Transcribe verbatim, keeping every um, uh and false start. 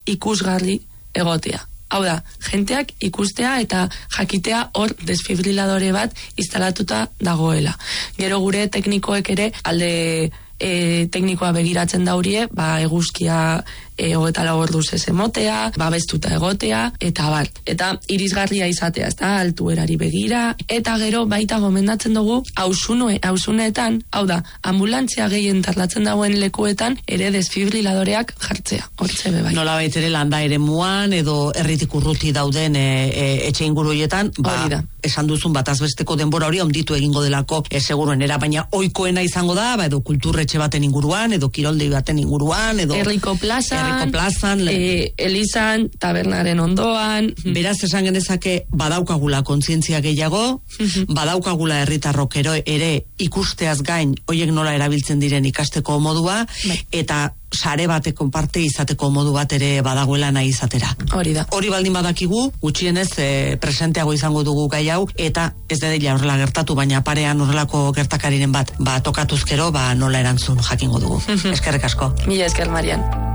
ikusgarri egotea. Hau da, jenteak ikustea eta jakitea hor desfibriladore bat instalatuta dagoela. Gero gure teknikoek ere alde e, teknikoa begiratzen daurie, ba, eguzkia e, hogeta lau orduz ez emotea, babestuta egotea, eta bar. Eta irisgarria izatea, ez da, altuerari begira, eta gero baita gomendatzen dugu hausune, hausuneetan, hau da, ambulantzia gehien tarlatzen dagoen lekuetan, ere desfibriladoreak jartzea, hortze be bai. Nola baitere landa ere muan, edo erritik urruti dauden e, e, etxe inguru hoietan, ba, esan duzun batazbesteko denbora hori onditu egingo delako e, seguruenera, baina ohikoena izango da, ba, edo kulturretxe baten inguruan, edo kirolde baten inguruan, edo Herriko plazan, Herriko plazan, e, elizan, tabernaren ondoan. Beraz, esan genezake badaukagula kontzientzia gehiago, badaukagula herritarrok ere ikusteaz gain hoiek nola erabiltzen diren ikasteko modua, bai. Eta sare bateko parte izateko modu bat ere badagoela nahi izatera. Hori da. Hori baldin badakigu, gutxienez e, presenteago izango dugu gai hau, eta ez dedila horrela gertatu, baina parean horrelako gertakariren bat, ba, tokatuzkero, ba, nola erantzun jakingo dugu. Eskerrik asko. Mila esker, Marian.